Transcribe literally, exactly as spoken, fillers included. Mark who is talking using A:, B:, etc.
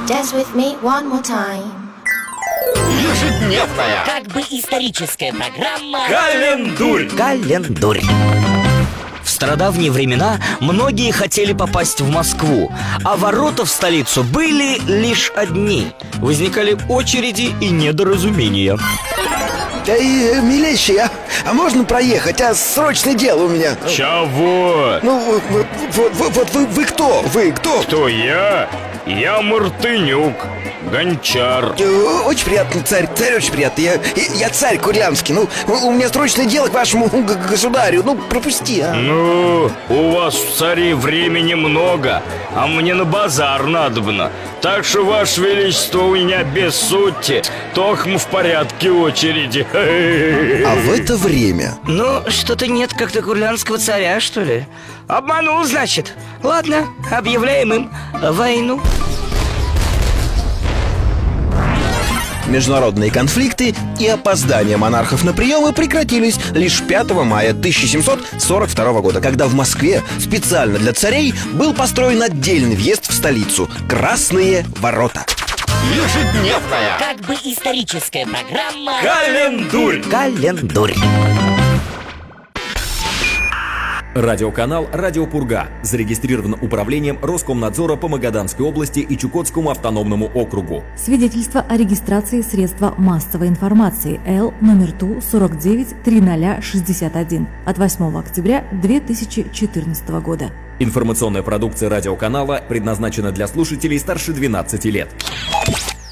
A: Dance with me one more time.
B: Ежедневная,
C: как бы историческая программа
B: Календурь.
D: Календурь. В стародавние времена многие хотели попасть в Москву, а ворота в столицу были лишь одни. Возникали очереди и недоразумения.
E: Да и, милейший, а, а можно проехать? А срочное дело у меня.
F: Чего?
E: Ну, вот, вот, вот, вот вы, вы кто? Вы кто?
F: Кто я? Я Мартынюк, гончар.
E: Э, Очень приятно, царь, царь очень приятный. Я, я царь Курлянский. Ну, у меня срочное дело к вашему г- государю. Ну, пропусти, а.
F: Ну, у вас в царе времени много, а мне на базар надобно. Так что, ваше величество, у меня без сути, токмо в порядке очереди.
E: А в это время...
D: Ну, что-то нет как-то курлянского царя, что ли? Обманул, значит. Ладно, объявляем им войну.
E: Международные конфликты и опоздания монархов на приемы прекратились лишь пятого мая тысяча семьсот сорок второго года, когда в Москве специально для царей был построен отдельный въезд в столицу – Красные ворота.
B: Ежедневная,
C: как бы историческая программа
B: Календурь.
D: Календурь.
G: Радиоканал «Радио Пурга» зарегистрирован управлением Роскомнадзора по Магаданской области и Чукотскому автономному округу.
H: Свидетельство о регистрации средства массовой информации Л номер Ту сорок девять триста шестьдесят один от восьмого октября две тысячи четырнадцатого года.
G: Информационная продукция радиоканала предназначена для слушателей старше двенадцати лет.